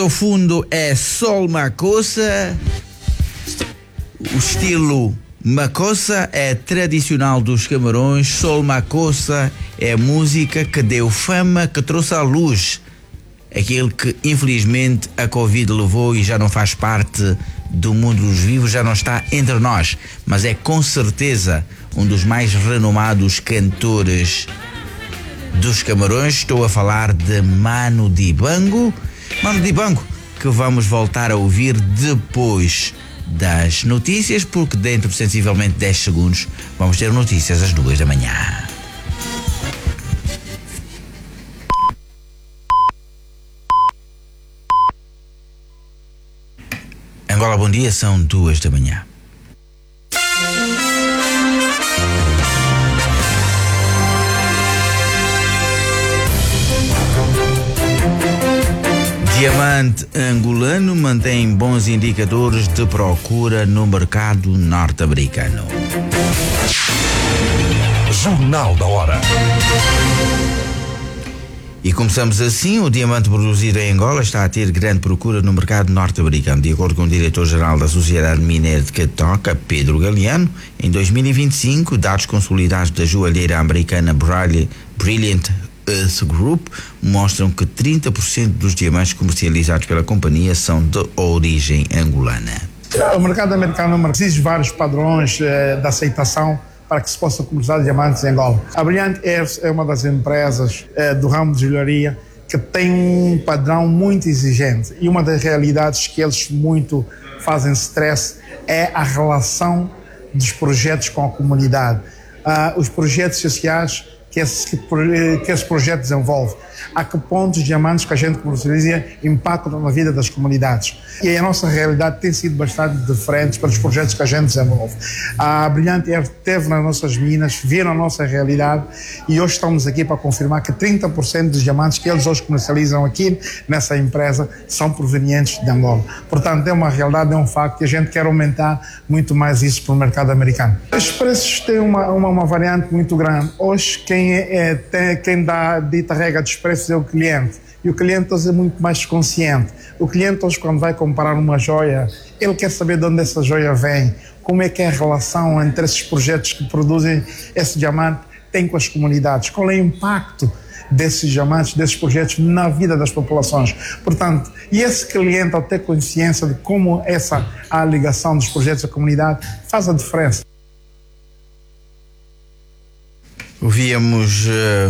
No fundo é Sol Makossa. O estilo Makossa é tradicional dos Camarões. Sol Makossa é a música que deu fama, que trouxe à luz aquele que infelizmente a Covid levou e já não faz parte do mundo dos vivos, já não está entre nós, mas é com certeza um dos mais renomados cantores dos Camarões. Estou a falar de Mano Dibango. Mano Dibango, que vamos voltar a ouvir depois das notícias, porque dentro de sensivelmente 10 segundos vamos ter notícias às 2 da manhã. Angola, bom dia, são 2 da manhã. Diamante angolano mantém bons indicadores de procura no mercado norte-americano. Jornal da Hora. E começamos assim: o diamante produzido em Angola está a ter grande procura no mercado norte-americano. De acordo com o diretor-geral da Sociedade Mineira de Catoca, Pedro Galeano, em 2025, dados consolidados da joalheira americana Brilliant Earth Group mostram que 30% dos diamantes comercializados pela companhia são de origem angolana. O mercado americano exige vários padrões de aceitação para que se possa comercializar diamantes em Angola. A Brilliant Earth é uma das empresas do ramo de joalharia que tem um padrão muito exigente, e uma das realidades que eles muito fazem stress é a relação dos projetos com a comunidade. Os projetos sociais que esse projeto desenvolve, a que ponto os diamantes que a gente comercializa impactam na vida das comunidades. E a nossa realidade tem sido bastante diferente para os projetos que a gente desenvolve. A Brilliant Earth esteve nas nossas minas, viram a nossa realidade, e hoje estamos aqui para confirmar que 30% dos diamantes que eles hoje comercializam aqui nessa empresa são provenientes de Angola. Portanto, é uma realidade, é um facto, e a gente quer aumentar muito mais isso para o mercado americano. Os preços têm uma variante muito grande. Hoje, quem dá a dita regra dos preços é o cliente, e o cliente hoje é muito mais consciente. O cliente hoje, quando vai comprar uma joia, ele quer saber de onde essa joia vem, como é que é a relação entre esses projetos que produzem esse diamante tem com as comunidades, qual é o impacto desses diamantes, desses projetos na vida das populações. Portanto, e esse cliente, ao ter consciência de como a ligação dos projetos à comunidade faz a diferença. Ouvíamos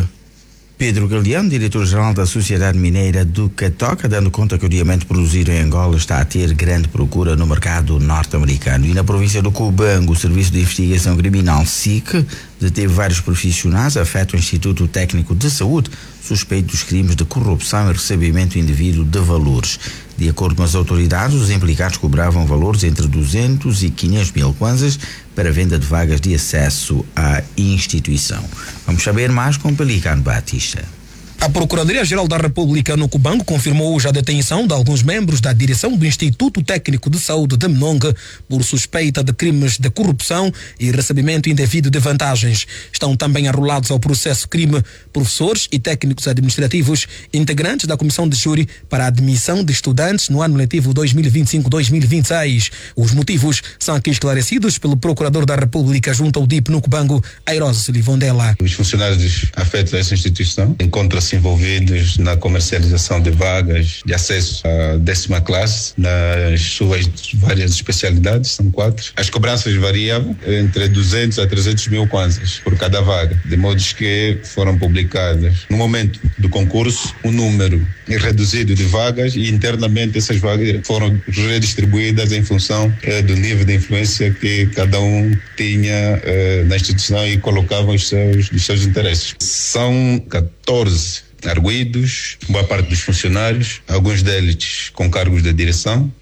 Pedro Galeano, diretor-geral da Sociedade Mineira do Catoca, dando conta que o diamante produzido em Angola está a ter grande procura no mercado norte-americano. E na província do Cubango, o Serviço de Investigação Criminal SIC deteve vários profissionais, afeta o Instituto Técnico de Saúde, suspeito dos crimes de corrupção e recebimento indevido de valores. De acordo com as autoridades, os implicados cobravam valores entre 200 e 500 mil kwanzas para venda de vagas de acesso à instituição. Vamos saber mais com Pelicano Batista. A Procuradoria-Geral da República no Cubango confirmou hoje a detenção de alguns membros da direção do Instituto Técnico de Saúde de Mnongue por suspeita de crimes de corrupção e recebimento indevido de vantagens. Estão também arrolados ao processo crime professores e técnicos administrativos integrantes da Comissão de Júri para a admissão de estudantes no ano letivo 2025-2026. Os motivos são aqui esclarecidos pelo Procurador da República junto ao DIP no Cubango, Airoso Livondela. Os funcionários afetos a essa instituição encontram-se envolvidos na comercialização de vagas de acesso à 10ª classe nas suas várias especialidades, são 4. As cobranças variavam entre 200 a 300 mil kwanzas por cada vaga, de modo que foram publicadas no momento do concurso um número reduzido de vagas, e internamente essas vagas foram redistribuídas em função do nível de influência que cada um tinha na instituição e colocavam os seus interesses. São 14 arguidos, boa parte dos funcionários, alguns deles com cargos de direção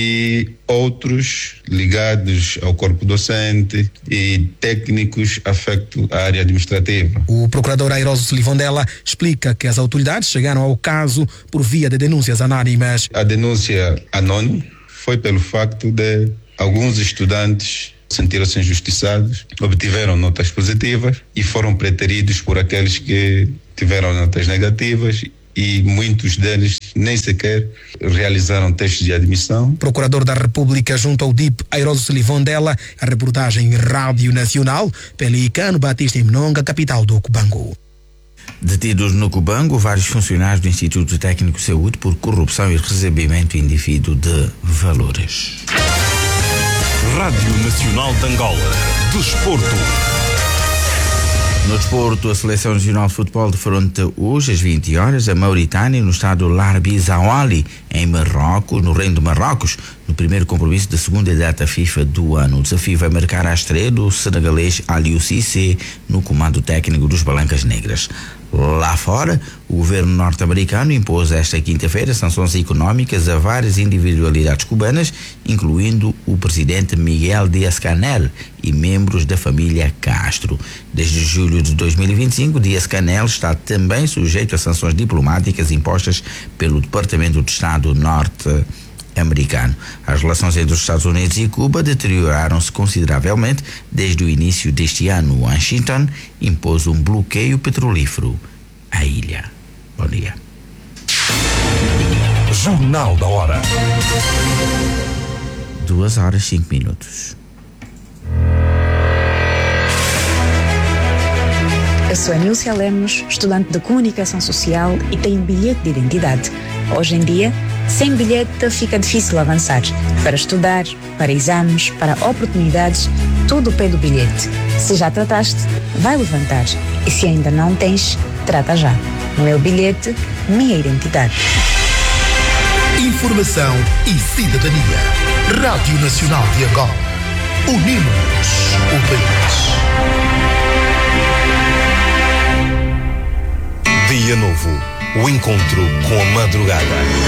e outros ligados ao corpo docente e técnicos afeto à área administrativa. O procurador Airoso Livondela explica que as autoridades chegaram ao caso por via de denúncias anónimas. A denúncia anônima foi pelo facto de alguns estudantes sentiram-se injustiçados, obtiveram notas positivas e foram preteridos por aqueles que tiveram notas negativas e muitos deles nem sequer realizaram testes de admissão. Procurador da República junto ao DIP, Airoso Silivondela, a reportagem Rádio Nacional, Pelicano Batista em Mnonga, capital do Cubango. Detidos no Cubango, vários funcionários do Instituto Técnico de Saúde por corrupção e recebimento indevido de valores. Rádio Nacional de Angola. Desporto. No desporto, a Seleção Nacional de Futebol defronta hoje às 20 horas a Mauritânia no estado Larbi Zawali, em Marrocos, no Reino de Marrocos, no primeiro compromisso da segunda data FIFA do ano. O desafio vai marcar a estreia do senegalês Aliou Cissé no comando técnico dos Palancas Negras. Lá fora, o governo norte-americano impôs esta quinta-feira sanções económicas a várias individualidades cubanas, incluindo o presidente Miguel Díaz-Canel e membros da família Castro. Desde julho de 2025, Díaz-Canel está também sujeito a sanções diplomáticas impostas pelo Departamento de Estado norte-americano. As relações entre os Estados Unidos e Cuba deterioraram-se consideravelmente desde o início deste ano. Washington impôs um bloqueio petrolífero à ilha. Bom dia. Jornal da Hora. 2h05. Eu sou a Nilcia Lemos, estudante de Comunicação Social e tenho bilhete de identidade. Hoje em dia, sem bilhete fica difícil avançar. Para estudar, para exames, para oportunidades, tudo pelo bilhete. Se já trataste, vai levantar. E se ainda não tens, trata já. O meu bilhete, minha identidade. Informação e cidadania. Rádio Nacional de Angola. Unimos o país. Dia novo. O encontro com a madrugada.